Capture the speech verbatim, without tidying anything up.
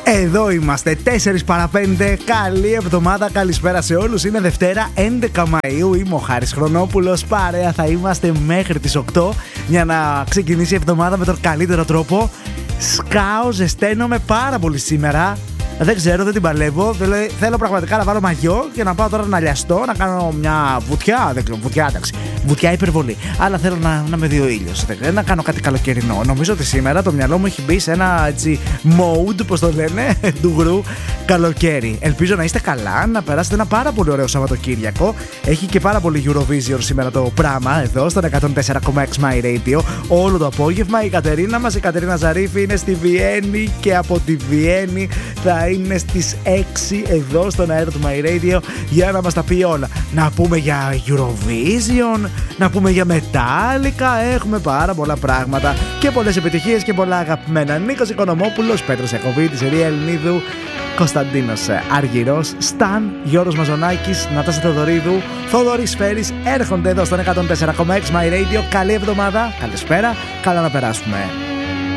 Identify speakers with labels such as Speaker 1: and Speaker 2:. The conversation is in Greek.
Speaker 1: Εδώ είμαστε, τέσσερα παρά πέντε. Καλή εβδομάδα, καλησπέρα σε όλους. Είναι Δευτέρα, έντεκα Μαΐου. Είμαι ο Χάρης Χρονόπουλος. Παρέα θα είμαστε μέχρι τις οκτώ για να ξεκινήσει η εβδομάδα με τον καλύτερο τρόπο. Σκάω, ζεσταίνομαι πάρα πολύ σήμερα. Δεν ξέρω, δεν την παλεύω. Δηλαδή, θέλω πραγματικά να βάλω μαγιό και να πάω τώρα να λιαστώ, να κάνω μια βουτιά. Δεν ξέρω, βουτιά, εντάξει. Βουτιά υπερβολή. Αλλά θέλω να, να με δει ο ήλιος. Να κάνω κάτι καλοκαιρινό. Νομίζω ότι σήμερα το μυαλό μου έχει μπει σε ένα έτσι mode, πώς το λένε, ντουγρού καλοκαίρι. Ελπίζω να είστε καλά, να περάσετε ένα πάρα πολύ ωραίο Σαββατοκύριακο. Έχει και πάρα πολύ Eurovision σήμερα το πράγμα εδώ στον εκατόν τέσσερα κόμμα έξι My Radio. Όλο το απόγευμα η Κατερίνα μας, η Κατερίνα Ζαρίφη, είναι στη Βιέννη και από τη Βιέννη θα είναι στις έξι εδώ στον αέρα του My Radio για να μας τα πει όλα. Να πούμε για Eurovision, να πούμε για Metallica, έχουμε πάρα πολλά πράγματα και πολλές επιτυχίες και πολλά αγαπημένα. Νίκος Οικονομόπουλος, Πέτρος Ιακωβίτης, Ερία Ελληνίδου, Κωνσταντίνος Αργυρός, Σταν, Γιώργος Μαζονάκης, Νατάσα Θεοδωρίδου, Θοδωρής Φέρης έρχονται εδώ στον εκατόν τέσσερα κόμμα έξι My Radio. Καλή εβδομάδα, καλησπέρα, καλά να περάσουμε.